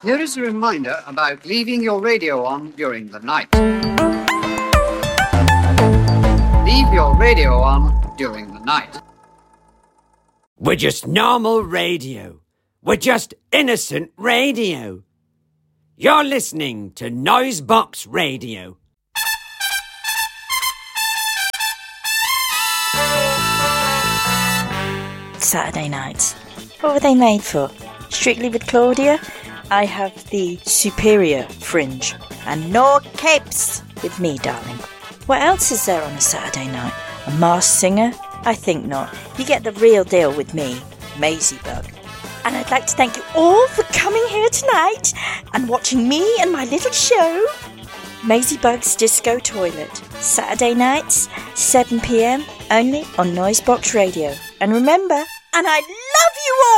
Here is a reminder about leaving your radio on during the night. Leave your radio on during the night. We're just normal radio. We're just innocent radio. You're listening to Noisebox Radio. Saturday nights. What were they made for? Strictly with Claudia? I have the superior fringe. And no capes with me, darling. What else is there on a Saturday night? A masked singer? I think not. You get the real deal with me, Maisie Bug. And I'd like to thank you all for coming here tonight and watching me and my little show, Maisie Bug's Disco Toilet. Saturday nights, 7 p.m, only on Noisebox Radio. And remember, and I love you all!